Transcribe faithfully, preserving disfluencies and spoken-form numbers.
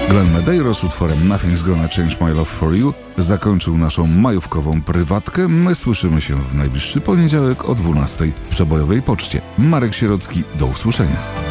Glenn Medeiros z utworem Nothing's Gonna Change My Love For You zakończył naszą majówkową prywatkę. My słyszymy się w najbliższy poniedziałek o dwunastej w Przebojowej Poczcie. Marek Sierocki, do usłyszenia.